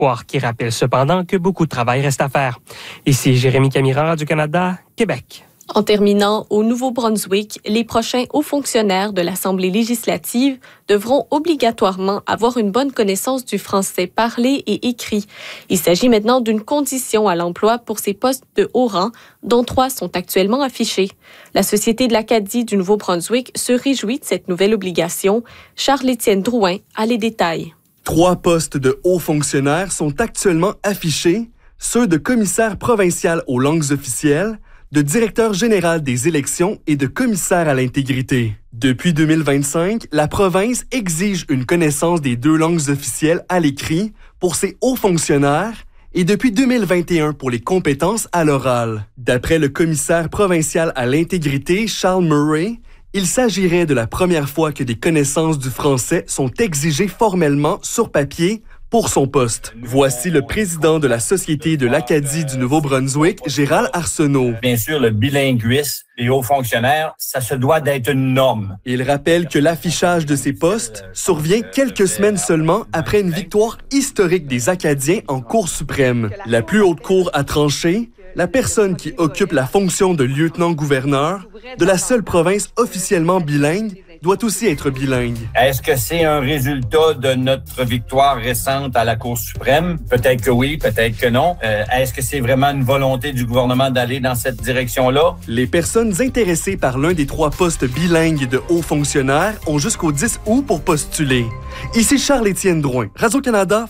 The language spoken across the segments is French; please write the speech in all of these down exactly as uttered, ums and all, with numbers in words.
espoir qui rappelle cependant que beaucoup de travail reste à faire. Ici Jérémy Camiran, Radio-Canada, Québec. En terminant, au Nouveau-Brunswick, les prochains hauts fonctionnaires de l'Assemblée législative devront obligatoirement avoir une bonne connaissance du français parlé et écrit. Il s'agit maintenant d'une condition à l'emploi pour ces postes de haut rang, dont trois sont actuellement affichés. La Société de l'Acadie du Nouveau-Brunswick se réjouit de cette nouvelle obligation. Charles-Étienne Drouin a les détails. Trois postes de hauts fonctionnaires sont actuellement affichés, ceux de commissaire provincial aux langues officielles, de directeur général des élections et de commissaire à l'intégrité. Depuis deux mille vingt-cinq, la province exige une connaissance des deux langues officielles à l'écrit pour ses hauts fonctionnaires et depuis deux mille vingt et un pour les compétences à l'oral. D'après le commissaire provincial à l'intégrité, Charles Murray, il s'agirait de la première fois que des connaissances du français sont exigées formellement sur papier pour son poste. Voici le président de la Société de l'Acadie du Nouveau-Brunswick, Gérald Arsenault. Bien sûr, le bilinguisme des hauts fonctionnaires, ça se doit d'être une norme. Il rappelle que l'affichage de ces postes survient quelques semaines seulement après une victoire historique des Acadiens en Cour suprême. La plus haute cour a tranché. La personne qui occupe la fonction de lieutenant-gouverneur de la seule province officiellement bilingue doit aussi être bilingue. Est-ce que c'est un résultat de notre victoire récente à la Cour suprême? Peut-être que oui, peut-être que non. Euh, est-ce que c'est vraiment une volonté du gouvernement d'aller dans cette direction-là? Les personnes intéressées par l'un des trois postes bilingues de hauts fonctionnaires ont jusqu'au dix août pour postuler. Ici Charles-Étienne Drouin, Radio-Canada.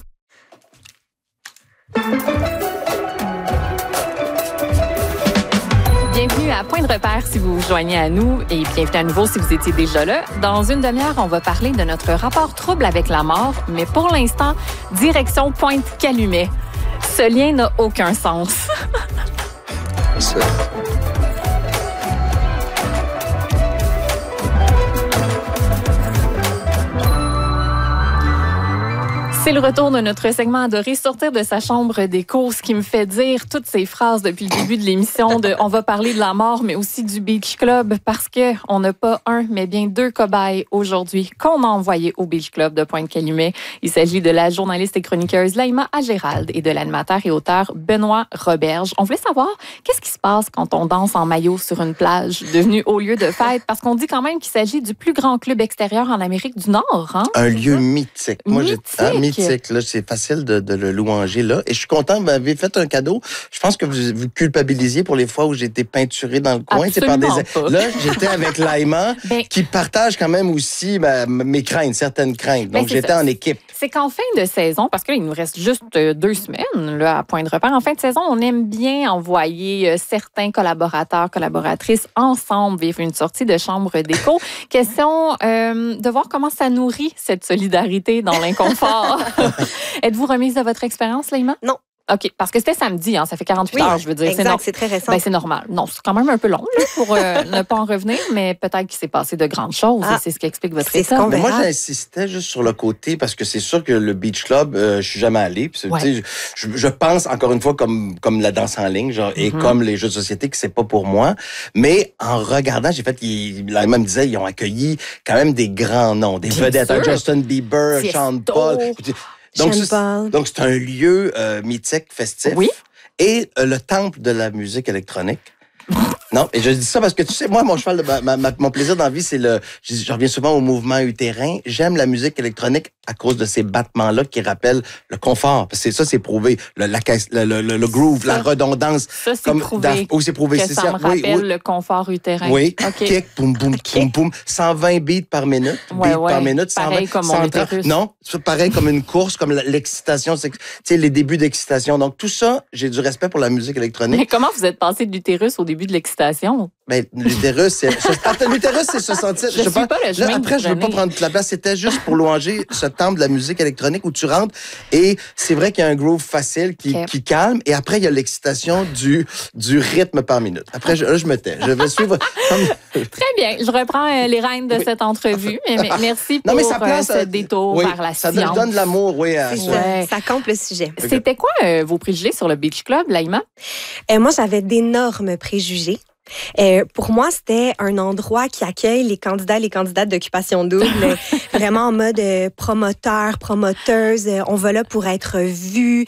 Bienvenue à Point de repère si vous vous joignez à nous et bienvenue à nouveau si vous étiez déjà là. Dans une demi-heure, on va parler de notre rapport trouble avec la mort, mais pour l'instant, direction Pointe-Calumet. Ce lien n'a aucun sens. C'est le retour de notre segment adoré, sortir de sa chambre d'écho, ce qui me fait dire toutes ces phrases depuis le début de l'émission de on va parler de la mort, mais aussi du Beach Club, parce que on n'a pas un, mais bien deux cobayes aujourd'hui qu'on a envoyés au Beach Club de Pointe-Calumet. Il s'agit de la journaliste et chroniqueuse Laïma Agérald et de l'animateur et auteur Benoît Roberge. On voulait savoir qu'est-ce qui se passe quand on danse en maillot sur une plage devenue haut lieu de fête, parce qu'on dit quand même qu'il s'agit du plus grand club extérieur en Amérique du Nord. Hein? Un lieu mythique. Moi, mythique. J'ai, ah, mythique. Là, c'est facile de, de le louanger là. Et je suis content, vous m'avez fait un cadeau. Je pense que vous vous culpabilisiez pour les fois où j'ai été peinturé dans le coin. C'est par des... pas. Là, j'étais avec Laïma, ben, qui partage quand même aussi ben, mes craintes, certaines craintes. Donc, ben, j'étais ça. en équipe. C'est qu'en fin de saison, parce qu'il nous reste juste deux semaines là, à Point de repère, en fin de saison, on aime bien envoyer certains collaborateurs, collaboratrices ensemble vivre une sortie de chambre d'écho. Question euh, de voir comment ça nourrit cette solidarité dans l'inconfort. Êtes-vous remise de votre expérience, Laïma? Non. OK, parce que c'était samedi, hein, ça fait quarante-huit oui, heures, je veux dire. Exact, c'est, no... c'est très récent. Ben, c'est normal. Non, c'est quand même un peu long là, pour euh, ne pas en revenir, mais peut-être qu'il s'est passé de grandes choses. Ah, c'est ce qui explique votre c'est état. Mais moi, j'insistais juste sur le côté, parce que c'est sûr que le Beach Club, euh, je suis jamais allé. Puis, ouais. je, je pense, encore une fois, comme, comme la danse en ligne, genre, mm-hmm. et comme les jeux de société, que c'est pas pour moi. Mais en regardant, j'ai fait, il, là, même disait, ils ont accueilli quand même des grands noms, des Bien vedettes, sûr. Justin Bieber, Tiesto. Sean Paul. Donc, c'est, donc, c'est un lieu euh, mythique, festif. Oui. Et euh, le temple de la musique électronique. Non, et je dis ça parce que tu sais, moi, mon cheval, de, ma, ma, mon plaisir dans la vie, c'est le. Je, je reviens souvent au mouvement utérin. J'aime la musique électronique à cause de ces battements-là qui rappellent le confort. Parce que ça, c'est prouvé. Le, la, le, le, le groove, ça, la redondance. Ça, c'est comme prouvé. Oui, c'est prouvé. Que c'est ça, ça me rappelle oui, oui. le confort utérin. Oui. Okay. Kick, boum, boum, okay. boum, boum. cent vingt beats par minute. Ouais, beats ouais. par minute. Pareil cent vingt, comme mon utérus. Non, c'est pareil comme une course, comme l'excitation. Tu sais, les débuts d'excitation. Donc, tout ça, j'ai du respect pour la musique électronique. Mais comment vous êtes passé de l'utérus au début de l'excitation? Ben, l'utérus, c'est. L'utérus, c'est se sentir. Je, je suis pas, pas le là, après, je veux pas prendre toute la place. C'était juste pour louanger ce temple de la musique électronique où tu rentres et c'est vrai qu'il y a un groove facile qui, okay. qui calme et après, il y a l'excitation du, du rythme par minute. Après, je, là, je me tais. Je vais suivre. Comme... Très bien. Je reprends euh, les rênes de oui. cette entrevue. Mais, mais merci pour non, mais ça place, euh, ce détour oui, vers la ça science. Ça donne de l'amour, oui. À ça, ouais. ça compte le sujet. C'était quoi euh, vos préjugés sur le Beach Club, Laïma? Euh, moi, j'avais d'énormes préjugés. Euh, pour moi, c'était un endroit qui accueille les candidats et les candidates d'occupation double, vraiment en mode euh, promoteur, promoteuse. Euh, on va là pour être vu,